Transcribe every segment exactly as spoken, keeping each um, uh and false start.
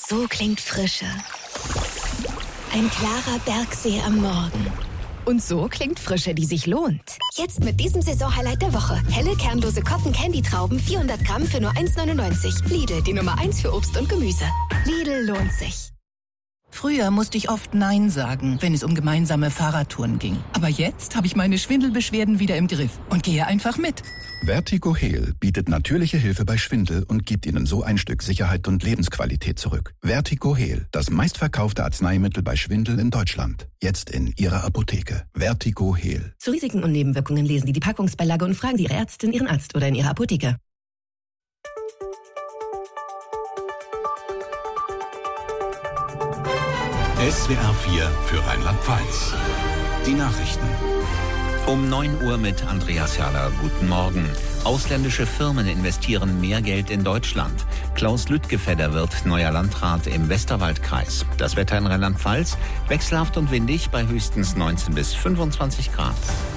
So klingt Frische. Ein klarer Bergsee am Morgen. Und so klingt Frische, die sich lohnt. Jetzt mit diesem Saisonhighlight der Woche. Helle, kernlose Cotton-Candy-Trauben, vierhundert Gramm für nur eins neunundneunzig. Lidl, die Nummer eins für Obst und Gemüse. Lidl lohnt sich. Früher musste ich oft Nein sagen, wenn es um gemeinsame Fahrradtouren ging. Aber jetzt habe ich meine Schwindelbeschwerden wieder im Griff und gehe einfach mit. Vertigo Heal bietet natürliche Hilfe bei Schwindel und gibt Ihnen so ein Stück Sicherheit und Lebensqualität zurück. Vertigo Heal, das meistverkaufte Arzneimittel bei Schwindel in Deutschland. Jetzt in Ihrer Apotheke. Vertigo Heal. Zu Risiken und Nebenwirkungen lesen Sie die Packungsbeilage und fragen Sie Ihre Ärztin, Ihren Arzt oder in Ihrer Apotheke. S W R vier für Rheinland-Pfalz. Die Nachrichten. Um neun Uhr mit Andreas Jahler. Guten Morgen. Ausländische Firmen investieren mehr Geld in Deutschland. Klaus Lüttgefedder wird neuer Landrat im Westerwaldkreis. Das Wetter in Rheinland-Pfalz wechselhaft und windig bei höchstens neunzehn bis fünfundzwanzig Grad.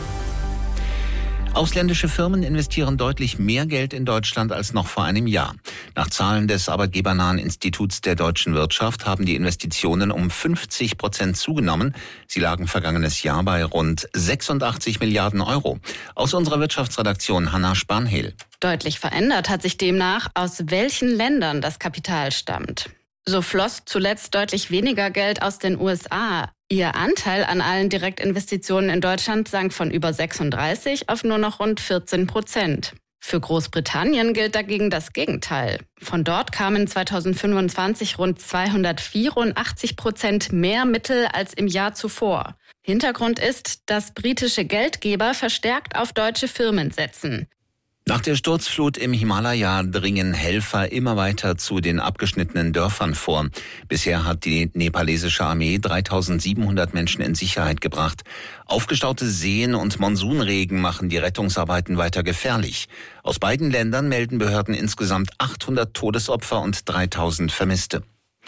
Ausländische Firmen investieren deutlich mehr Geld in Deutschland als noch vor einem Jahr. Nach Zahlen des Arbeitgebernahen Instituts der deutschen Wirtschaft haben die Investitionen um fünfzig Prozent zugenommen. Sie lagen vergangenes Jahr bei rund sechsundachtzig Milliarden Euro. Aus unserer Wirtschaftsredaktion Hanna Spanhehl. Deutlich verändert hat sich demnach, aus welchen Ländern das Kapital stammt. So floss zuletzt deutlich weniger Geld aus den U S A. Ihr Anteil an allen Direktinvestitionen in Deutschland sank von über sechsunddreißig auf nur noch rund vierzehn Prozent. Für Großbritannien gilt dagegen das Gegenteil. Von dort kamen zweitausendfünfundzwanzig rund zweihundertvierundachtzig Prozent mehr Mittel als im Jahr zuvor. Hintergrund ist, dass britische Geldgeber verstärkt auf deutsche Firmen setzen. Nach der Sturzflut im Himalaya dringen Helfer immer weiter zu den abgeschnittenen Dörfern vor. Bisher hat die nepalesische Armee dreitausendsiebenhundert Menschen in Sicherheit gebracht. Aufgestaute Seen und Monsunregen machen die Rettungsarbeiten weiter gefährlich. Aus beiden Ländern melden Behörden insgesamt achthundert Todesopfer und dreitausend Vermisste.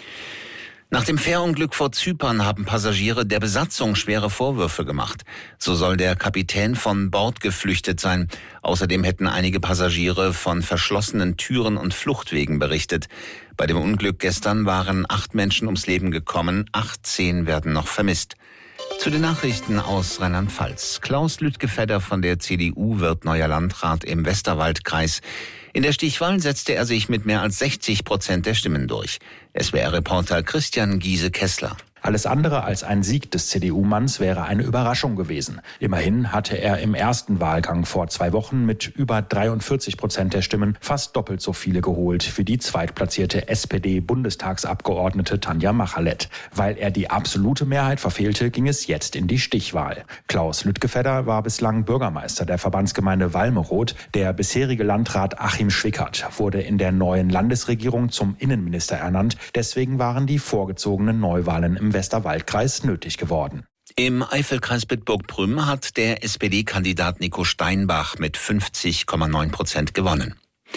Nach dem Fährunglück vor Zypern haben Passagiere der Besatzung schwere Vorwürfe gemacht. So soll der Kapitän von Bord geflüchtet sein. Außerdem hätten einige Passagiere von verschlossenen Türen und Fluchtwegen berichtet. Bei dem Unglück gestern waren acht Menschen ums Leben gekommen, achtzehn werden noch vermisst. Zu den Nachrichten aus Rheinland-Pfalz. Klaus Lüttgefedder von der C D U wird neuer Landrat im Westerwaldkreis. In der Stichwahl setzte er sich mit mehr als sechzig Prozent der Stimmen durch. S W R-Reporter Christian Giese-Kessler. Alles andere als ein Sieg des C D U-Manns wäre eine Überraschung gewesen. Immerhin hatte er im ersten Wahlgang vor zwei Wochen mit über dreiundvierzig Prozent der Stimmen fast doppelt so viele geholt wie die zweitplatzierte S P D-Bundestagsabgeordnete Tanja Machalett. Weil er die absolute Mehrheit verfehlte, ging es jetzt in die Stichwahl. Klaus Lüttgefedder war bislang Bürgermeister der Verbandsgemeinde Walmeroth. Der bisherige Landrat Achim Schwickert wurde in der neuen Landesregierung zum Innenminister ernannt. Deswegen waren die vorgezogenen Neuwahlen im Westerwaldkreis nötig geworden. Im Eifelkreis Bitburg-Prüm hat der S P D-Kandidat Nico Steinbach mit fünfzig Komma neun Prozent gewonnen.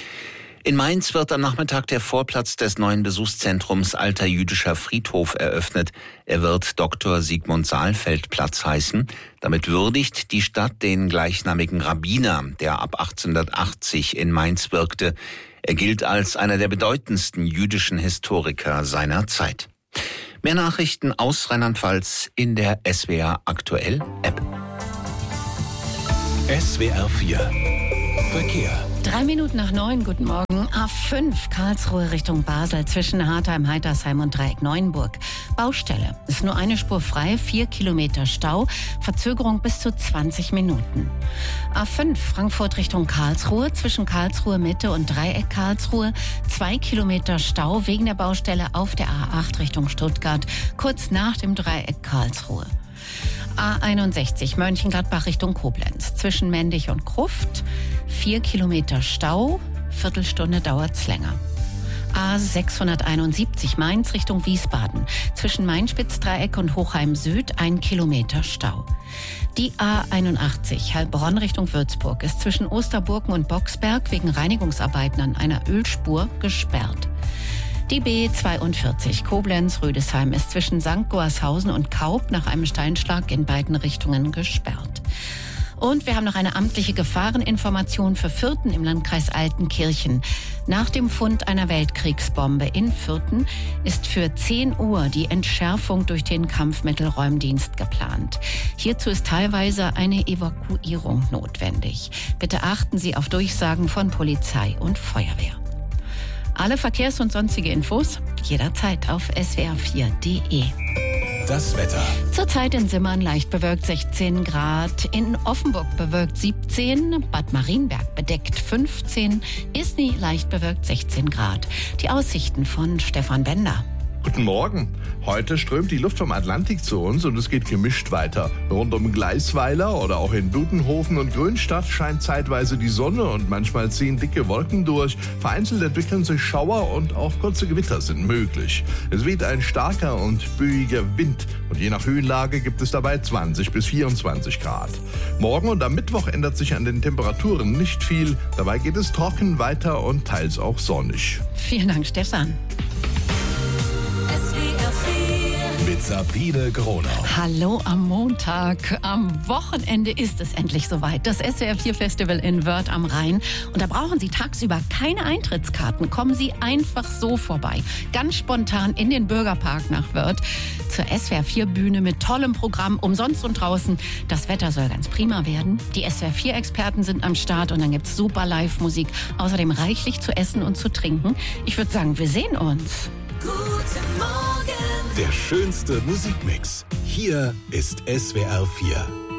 In Mainz wird am Nachmittag der Vorplatz des neuen Besuchszentrums Alter Jüdischer Friedhof eröffnet. Er wird Doktor Sigmund Saalfeld Platz heißen. Damit würdigt die Stadt den gleichnamigen Rabbiner, der ab achtzehnhundertachtzig in Mainz wirkte. Er gilt als einer der bedeutendsten jüdischen Historiker seiner Zeit. Mehr Nachrichten aus Rheinland-Pfalz in der S W R Aktuell App. S W R vier Verkehr. Drei Minuten nach neun, guten Morgen. A fünf, Karlsruhe Richtung Basel, zwischen Hartheim, Heitersheim und Dreieck Neuenburg. Baustelle. Ist nur eine Spur frei, vier Kilometer Stau, Verzögerung bis zu zwanzig Minuten. A fünf, Frankfurt Richtung Karlsruhe, zwischen Karlsruhe Mitte und Dreieck Karlsruhe, zwei Kilometer Stau wegen der Baustelle auf der A acht Richtung Stuttgart, kurz nach dem Dreieck Karlsruhe. A einundsechzig, Mönchengladbach Richtung Koblenz, zwischen Mendig und Gruft, vier Kilometer Stau, Viertelstunde dauert's länger. A sechshunderteinundsiebzig, Mainz Richtung Wiesbaden, zwischen Mainspitzdreieck und Hochheim Süd, ein Kilometer Stau. Die A einundachtzig, Heilbronn Richtung Würzburg, ist zwischen Osterburgen und Boxberg wegen Reinigungsarbeiten an einer Ölspur gesperrt. Die B zweiundvierzig, Koblenz-Rüdesheim, ist zwischen Sankt Goarshausen und Kaub nach einem Steinschlag in beiden Richtungen gesperrt. Und wir haben noch eine amtliche Gefahreninformation für Vierten im Landkreis Altenkirchen. Nach dem Fund einer Weltkriegsbombe in Vierten ist für zehn Uhr die Entschärfung durch den Kampfmittelräumdienst geplant. Hierzu ist teilweise eine Evakuierung notwendig. Bitte achten Sie auf Durchsagen von Polizei und Feuerwehr. Alle Verkehrs- und sonstige Infos jederzeit auf s w r vier punkt d e. Das Wetter. Zurzeit in Simmern leicht bewölkt sechzehn Grad, in Offenburg bewölkt siebzehn, Bad Marienberg bedeckt fünfzehn, Isny leicht bewölkt sechzehn Grad. Die Aussichten von Stefan Bender. Guten Morgen. Heute strömt die Luft vom Atlantik zu uns und es geht gemischt weiter. Rund um Gleisweiler oder auch in Butenhofen und Grünstadt scheint zeitweise die Sonne und manchmal ziehen dicke Wolken durch. Vereinzelt entwickeln sich Schauer und auch kurze Gewitter sind möglich. Es weht ein starker und böiger Wind und je nach Höhenlage gibt es dabei zwanzig bis vierundzwanzig Grad. Morgen und am Mittwoch ändert sich an den Temperaturen nicht viel. Dabei geht es trocken weiter und teils auch sonnig. Vielen Dank, Stefan. Mit Sabine Gronau. Hallo am Montag. Am Wochenende ist es endlich soweit. Das S W R vier Festival in Wörth am Rhein. Und da brauchen Sie tagsüber keine Eintrittskarten. Kommen Sie einfach so vorbei. Ganz spontan in den Bürgerpark nach Wörth. Zur S W R vier Bühne mit tollem Programm, umsonst und draußen. Das Wetter soll ganz prima werden. Die S W R vier Experten sind am Start und dann gibt's super Live-Musik. Außerdem reichlich zu essen und zu trinken. Ich würde sagen, wir sehen uns. Guten Morgen. Der schönste Musikmix. Hier ist S W R vier.